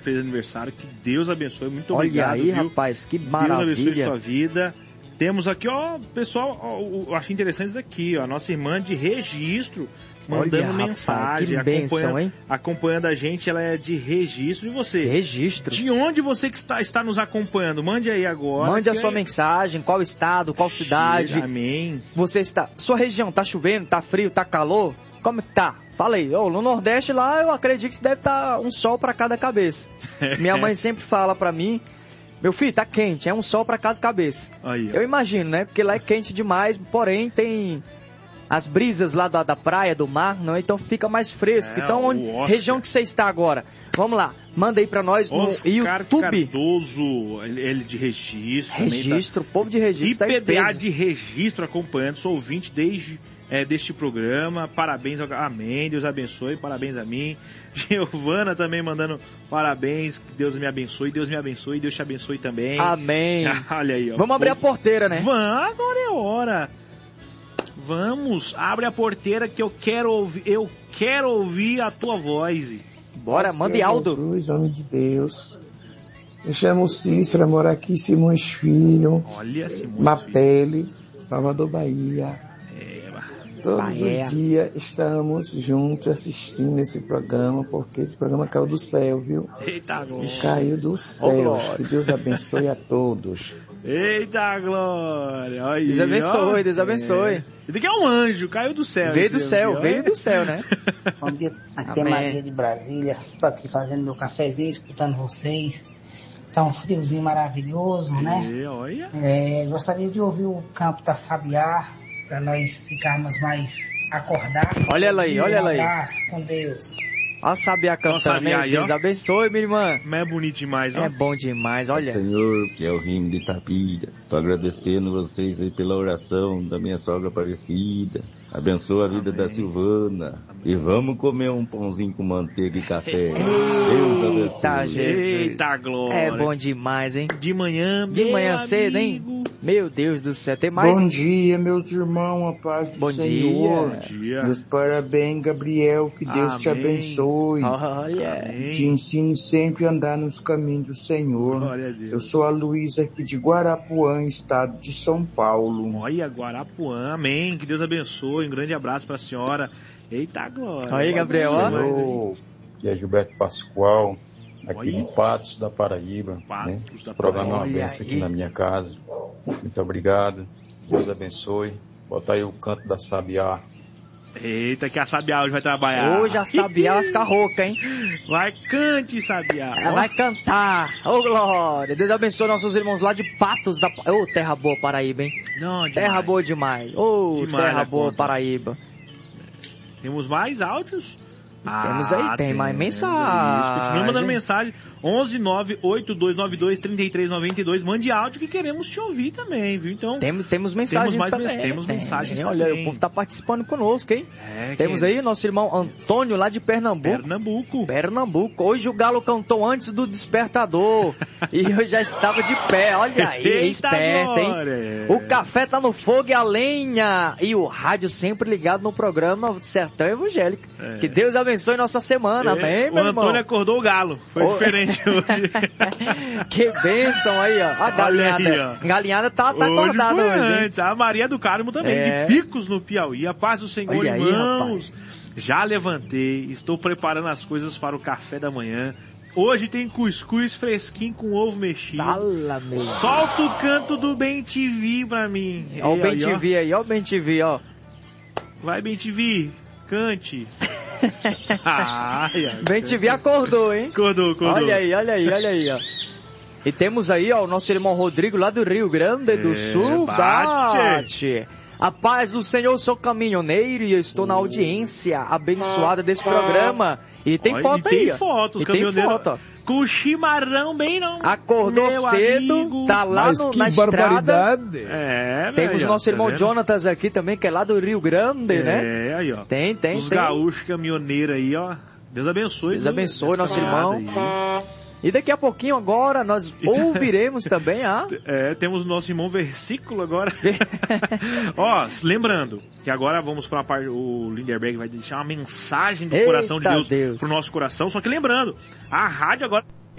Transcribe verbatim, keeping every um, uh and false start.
fez aniversário. Que Deus abençoe. Muito Olha obrigado. aí, viu? rapaz, que maravilha. Deus abençoe sua vida. Temos aqui, ó, pessoal, ó, eu achei interessante isso aqui, ó. Nossa irmã de Registro mandando Olha, mensagem. rapaz, que bênção, acompanhando, hein? Acompanhando a gente, ela é de Registro. E você? Registro. De onde você que está, está nos acompanhando? Mande aí agora. Mande a sua é... mensagem, qual estado, qual cidade. Amém. Você está... Sua região, tá chovendo, tá frio, tá calor? Como que tá? Fala aí. Oh, no Nordeste lá, eu acredito que deve estar um sol para cada cabeça. Minha mãe sempre fala pra mim, meu filho, tá quente, é um sol para cada cabeça. Aí, eu imagino, né? Porque lá é quente demais, porém tem as brisas lá da, da praia, do mar, não? Então fica mais fresco. É, então, onde, região que você está agora? Vamos lá, manda aí pra nós no Oscar YouTube. Cardoso, ele, ele de Registro. Registro, tá... povo de Registro. I P D A de Registro acompanhando, sou ouvinte desde... É, deste programa, parabéns, ao... amém, Deus abençoe, parabéns a mim. Giovana também mandando parabéns, que Deus me abençoe, Deus me abençoe, Deus te abençoe também. Amém. Olha aí, ó. Vamos abrir a porteira, né? Vamos, agora é hora. Vamos, abre a porteira que eu quero ouvir, eu quero ouvir a tua voz. Bora, mande Aldo. Cruz, nome de Deus. Me chamo Cícera, moro aqui em Simões Filho. Olha, Simões Mapele, Salvador, Bahia. Todos Bahia. os dias estamos juntos assistindo esse programa, porque esse programa caiu do céu, viu? Eita, glória. Caiu do céu. Oh, que Deus abençoe a todos. Eita, glória. Aí, Deus abençoe, ó. Deus abençoe. É. Ele que é um anjo, caiu do céu. Veio do céu, aqui, veio do céu, né? Bom dia, aqui Amém. É Maria de Brasília. Estou aqui fazendo meu cafezinho, escutando vocês. Tá um friozinho maravilhoso, e, né? Olha. É, gostaria de ouvir o canto da Sabiá, para nós ficarmos mais acordados. Olha ela aí, olha ela aí. Um abraço, com Deus. Olha a Sabiá cantando, né? Deus abençoe, minha irmã. Mas é bonito demais, ó. É bom demais, olha. Senhor, que é o Rimo de Itapira, tô agradecendo vocês aí pela oração da minha sogra Aparecida. Abençoa a vida Amém. Da Silvana. Amém. E vamos comer um pãozinho com manteiga e café. Deus abençoe. Eita, glória. É bom demais, hein? De manhã, De manhã amigo. cedo, hein? Meu Deus do céu, tem mais? Bom dia, meus irmãos, a paz do bom Senhor. Dia. Bom dia. Meus parabéns, Gabriel, que Deus Amém. te abençoe. Olha. Amém. Te ensine sempre a andar nos caminhos do Senhor. Glória a Deus. Eu sou a Luísa aqui de Guarapuã, estado de São Paulo. Olha, Guarapuã, amém, que Deus abençoe, um grande abraço para a senhora. Eita, glória. Aí, Gabriel, ó. Que é Gilberto Pascoal, aqui Olha. de Patos da Paraíba. Patos né? da O programa é uma Paraíba. benção aqui na minha casa. Muito obrigado, Deus abençoe. Bota aí o canto da Sabiá. Eita, que a Sabiá hoje vai trabalhar. Hoje a Sabiá vai ficar rouca, hein? Vai, cante, Sabiá. Ela vai cantar. Ô, oh, glória. Deus abençoe nossos irmãos lá de Patos da... Ô, oh, terra boa, Paraíba, hein? Não, demais. Terra boa demais. Ô, oh, terra boa, conta. Paraíba. Temos mais áudios? Temos aí, ah, tem mais mensagem. Continua mandando mensagem. onze nove oito dois nove dois três três nove dois. Mande áudio que queremos te ouvir também, viu? Então, temos, temos mensagens temos mais também. Temos tem. mensagens Olha, também. o povo tá participando conosco, hein? É, temos quem... aí nosso irmão Antônio, lá de Pernambuco. Pernambuco. Pernambuco. Hoje o Galo cantou antes do despertador. E eu já estava de pé. Olha aí, Eita, esperto, hein? Glória. O café tá no fogo e a lenha. E o rádio sempre ligado no programa Sertão Evangélico. É. Que Deus abençoe nossa semana. É. Amém, o meu Antônio irmão? acordou o galo. Foi oh. diferente hoje. Que bênção aí, ó. A galinhada. Aí, ó. Galinhada tá, tá hoje acordada hoje. Antes. A Maria do Carmo também, é. de Picos no Piauí. A paz do Senhor, olha irmãos. Aí, já levantei, estou preparando as coisas para o café da manhã. Hoje tem cuscuz fresquinho com ovo mexido. Fala, meu. Solta o canto do Bem T V pra mim. Ó o Bem T V aí, ó o Bem T V, ó. Vai, Bem T V, cante. ai, ai, Bem T V acordou, hein? Acordou, acordou. Olha aí, olha aí, olha aí, ó. E temos aí, ó, o nosso irmão Rodrigo, lá do Rio Grande do é, Sul. Bate. bate! A paz do Senhor, sou caminhoneiro e eu estou oh. na audiência abençoada desse programa. E tem olha, foto e aí, tem fotos, e tem foto, ó. Com o chimarrão bem não. Acordou Meu cedo, amigo. tá lá Mas no, que na barbaridade. estrada. É, temos o nosso tá irmão vendo? Jonatas aqui também, que é lá do Rio Grande, é, né? É, aí, ó. Tem, tem, Os tem. gaúchos caminhoneiros aí, ó. Deus abençoe. Deus abençoe nosso irmão. Aí. E daqui a pouquinho agora nós ouviremos também a... É, temos o nosso irmão versículo agora. Ó, lembrando que agora vamos para a parte... O Linderberg vai deixar uma mensagem do Eita coração de Deus, Deus pro nosso coração. Só que lembrando, a rádio agora...